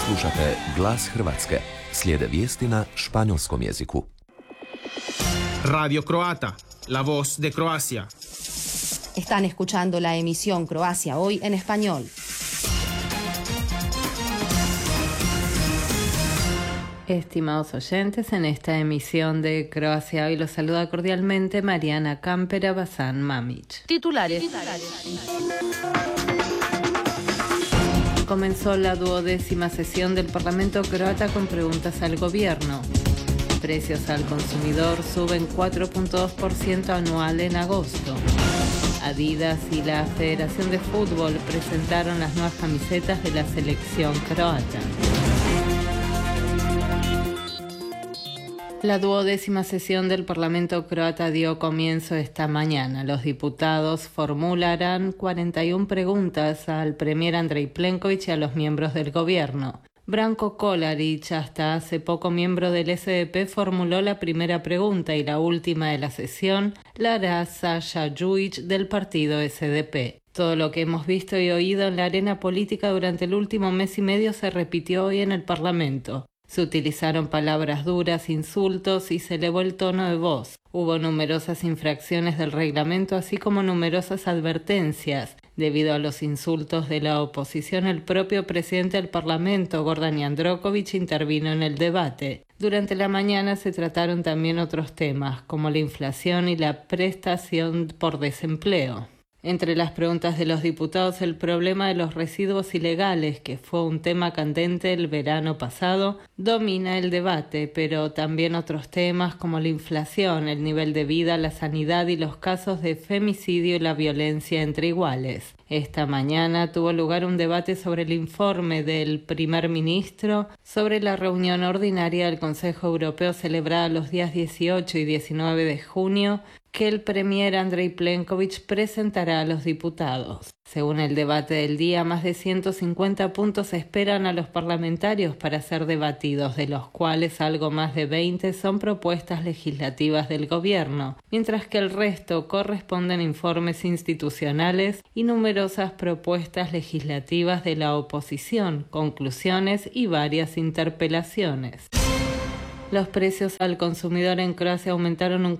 Slušate Glas Hrvatske. Slijede vijesti na španjolskom jeziku. Radio Croata, la voz de Croacia. Están escuchando la emisión Croacia Hoy en español. Estimados oyentes, en esta emisión de Croacia Hoy los saluda cordialmente Mariana Campera Bazán Mamić. Titulares. Comenzó la 12ª sesión del Parlamento croata con preguntas al gobierno. Precios al consumidor suben 4.2% anual en agosto. Adidas y la Federación de Fútbol presentaron las nuevas camisetas de la selección croata. La 12ª sesión del Parlamento croata dio comienzo esta mañana. Los diputados formularán 41 preguntas al premier Andrej Plenković y a los miembros del gobierno. Branko Kolarić, hasta hace poco miembro del SDP, formuló la primera pregunta y la última de la sesión la hará Saša Đujić del partido SDP. Todo lo que hemos visto y oído en la arena política durante el último mes y medio se repitió hoy en el Parlamento. Se utilizaron palabras duras, insultos y se elevó el tono de voz. Hubo numerosas infracciones del reglamento, así como numerosas advertencias. Debido a los insultos de la oposición, el propio presidente del Parlamento, Gordan Jandroković, intervino en el debate. Durante la mañana se trataron también otros temas, como la inflación y la prestación por desempleo. Entre las preguntas de los diputados, el problema de los residuos ilegales, que fue un tema candente el verano pasado, domina el debate, pero también otros temas como la inflación, el nivel de vida, la sanidad y los casos de femicidio y la violencia entre iguales. Esta mañana tuvo lugar un debate sobre el informe del primer ministro sobre la reunión ordinaria del Consejo Europeo celebrada los días 18 y 19 de junio, que el premier Andrej Plenković presentará a los diputados. Según el debate del día, más de 150 puntos esperan a los parlamentarios para ser debatidos, de los cuales algo más de 20 son propuestas legislativas del gobierno, mientras que el resto corresponden a informes institucionales y numerosas propuestas legislativas de la oposición, conclusiones y varias interpelaciones. Los precios al consumidor en Croacia aumentaron un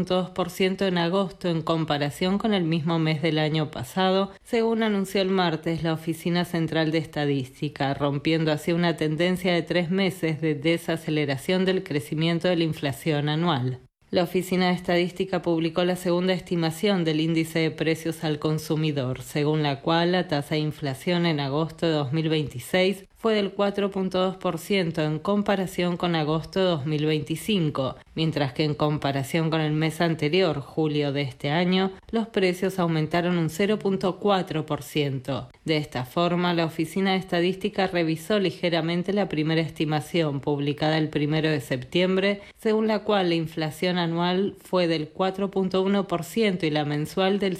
4.2% en agosto en comparación con el mismo mes del año pasado, según anunció el martes la Oficina Central de Estadística, rompiendo así una tendencia de 3 meses de desaceleración del crecimiento de la inflación anual. La Oficina de Estadística publicó la segunda estimación del índice de precios al consumidor, según la cual la tasa de inflación en agosto de 2026 fue del 4.2% en comparación con agosto de 2025, mientras que en comparación con el mes anterior, julio de este año, los precios aumentaron un 0.4%. De esta forma, la Oficina de Estadística revisó ligeramente la primera estimación, publicada el 1 de septiembre, según la cual la inflación anual fue del 4.1% y la mensual del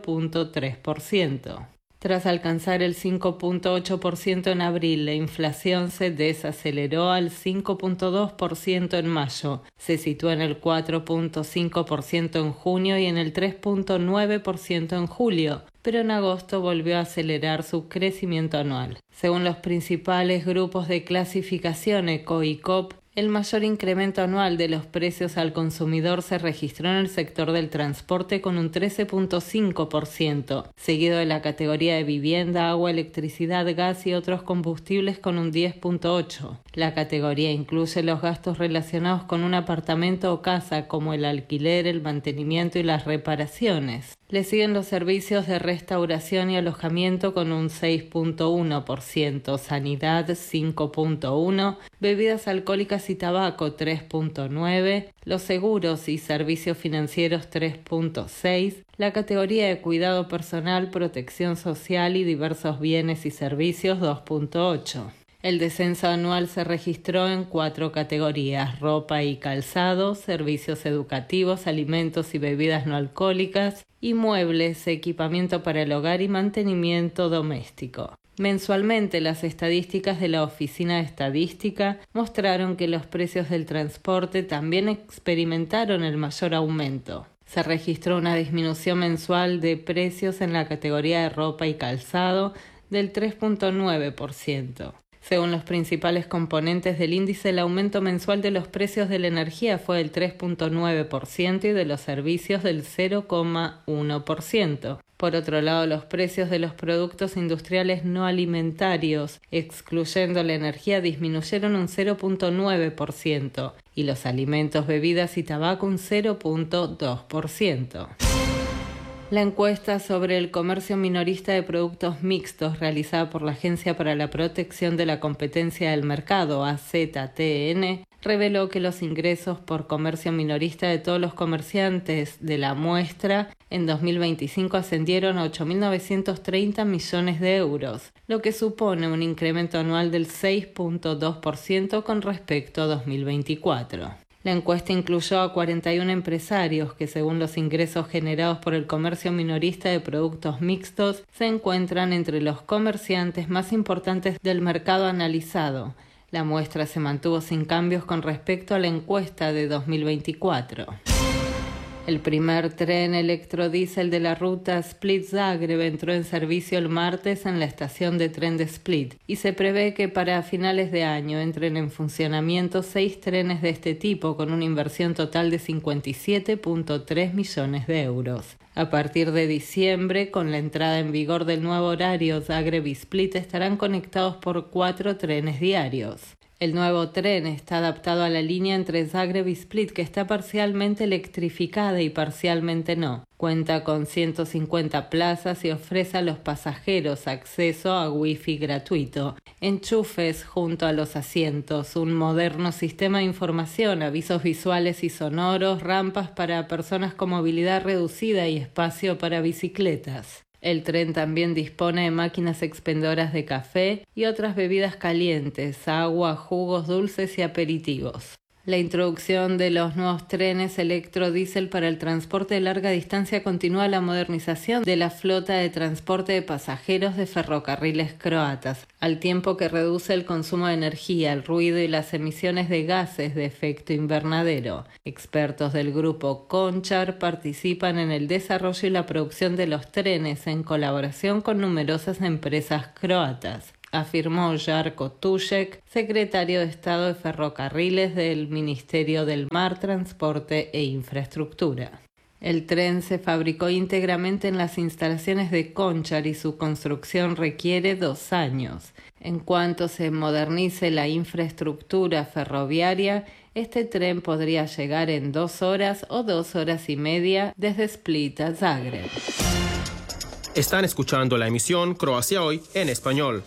0.3%. Tras alcanzar el 5.8% en abril, la inflación se desaceleró al 5.2% en mayo, se situó en el 4.5% en junio y en el 3.9% en julio, pero en agosto volvió a acelerar su crecimiento anual. Según los principales grupos de clasificación ECO y COP, el mayor incremento anual de los precios al consumidor se registró en el sector del transporte con un 13.5%, seguido de la categoría de vivienda, agua, electricidad, gas y otros combustibles con un 10.8%. La categoría incluye los gastos relacionados con un apartamento o casa, como el alquiler, el mantenimiento y las reparaciones. Le siguen los servicios de restauración y alojamiento con un 6.1%, sanidad 5.1%, bebidas alcohólicas y tabaco 3.9%, los seguros y servicios financieros 3.6%, la categoría de cuidado personal, protección social y diversos bienes y servicios 2.8%. El descenso anual se registró en 4 categorías: ropa y calzado, servicios educativos, alimentos y bebidas no alcohólicas, y muebles, equipamiento para el hogar y mantenimiento doméstico. Mensualmente, las estadísticas de la Oficina de Estadística mostraron que los precios del transporte también experimentaron el mayor aumento. Se registró una disminución mensual de precios en la categoría de ropa y calzado del 3.9%. Según los principales componentes del índice, el aumento mensual de los precios de la energía fue del 3,9% y de los servicios del 0,1%. Por otro lado, los precios de los productos industriales no alimentarios, excluyendo la energía, disminuyeron un 0,9% y los alimentos, bebidas y tabaco un 0,2%. La encuesta sobre el comercio minorista de productos mixtos realizada por la Agencia para la Protección de la Competencia del Mercado, AZTN, reveló que los ingresos por comercio minorista de todos los comerciantes de la muestra en 2025 ascendieron a 8.930 millones de euros, lo que supone un incremento anual del 6,2% con respecto a 2024. La encuesta incluyó a 41 empresarios que, según los ingresos generados por el comercio minorista de productos mixtos, se encuentran entre los comerciantes más importantes del mercado analizado. La muestra se mantuvo sin cambios con respecto a la encuesta de 2024. El primer tren electrodiesel de la ruta Split-Zagreb entró en servicio el martes en la estación de tren de Split y se prevé que para finales de año entren en funcionamiento 6 trenes de este tipo con una inversión total de 57,3 millones de euros. A partir de diciembre, con la entrada en vigor del nuevo horario, Zagreb y Split estarán conectados por 4 trenes diarios. El nuevo tren está adaptado a la línea entre Zagreb y Split, que está parcialmente electrificada y parcialmente no. Cuenta con 150 plazas y ofrece a los pasajeros acceso a wifi gratuito, enchufes junto a los asientos, un moderno sistema de información, avisos visuales y sonoros, rampas para personas con movilidad reducida y espacio para bicicletas. El tren también dispone de máquinas expendedoras de café y otras bebidas calientes, agua, jugos dulces y aperitivos. La introducción de los nuevos trenes electrodiesel para el transporte de larga distancia continúa la modernización de la flota de transporte de pasajeros de ferrocarriles croatas, al tiempo que reduce el consumo de energía, el ruido y las emisiones de gases de efecto invernadero. Expertos del grupo Končar participan en el desarrollo y la producción de los trenes en colaboración con numerosas empresas croatas, afirmó Jarko Tušek, secretario de Estado de Ferrocarriles del Ministerio del Mar, Transporte e Infraestructura. El tren se fabricó íntegramente en las instalaciones de Končar y su construcción requiere 2 años. En cuanto se modernice la infraestructura ferroviaria, este tren podría llegar en 2 horas o 2 horas y media desde Split a Zagreb. Están escuchando la emisión Croacia Hoy en español.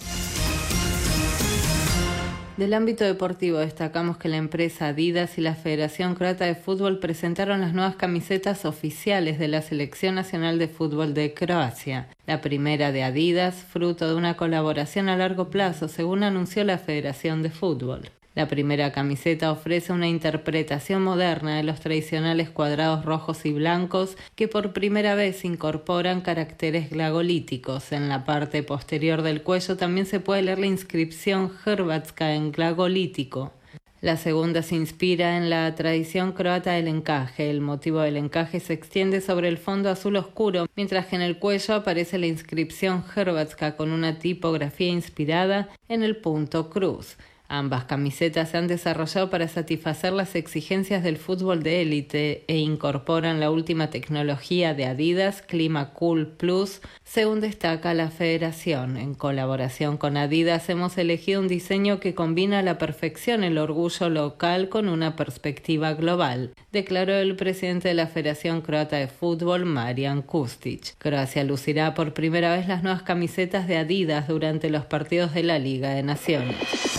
Del ámbito deportivo destacamos que la empresa Adidas y la Federación Croata de Fútbol presentaron las nuevas camisetas oficiales de la Selección Nacional de Fútbol de Croacia. La primera de Adidas, fruto de una colaboración a largo plazo, según anunció la Federación de Fútbol. La primera camiseta ofrece una interpretación moderna de los tradicionales cuadrados rojos y blancos que por primera vez incorporan caracteres glagolíticos. En la parte posterior del cuello también se puede leer la inscripción Hrvatska en glagolítico. La segunda se inspira en la tradición croata del encaje. El motivo del encaje se extiende sobre el fondo azul oscuro, mientras que en el cuello aparece la inscripción Hrvatska con una tipografía inspirada en el punto cruz. Ambas camisetas se han desarrollado para satisfacer las exigencias del fútbol de élite e incorporan la última tecnología de Adidas, Climacool Plus, según destaca la federación. En colaboración con Adidas hemos elegido un diseño que combina a la perfección el orgullo local con una perspectiva global, declaró el presidente de la Federación Croata de Fútbol, Marijan Kustić. Croacia lucirá por primera vez las nuevas camisetas de Adidas durante los partidos de la Liga de Naciones.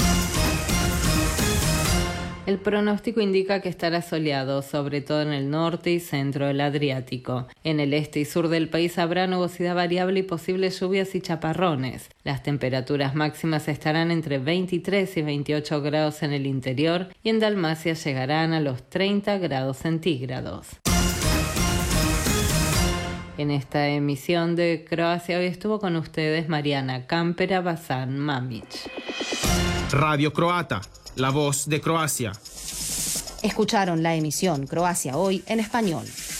El pronóstico indica que estará soleado, sobre todo en el norte y centro del Adriático. En el este y sur del país habrá nubosidad variable y posibles lluvias y chaparrones. Las temperaturas máximas estarán entre 23 y 28 grados en el interior y en Dalmacia llegarán a los 30 grados centígrados. En esta emisión de Croacia Hoy estuvo con ustedes Mariana Campera Bazán Mamić. Radio Croata, la voz de Croacia. Escucharon la emisión Croacia Hoy en español.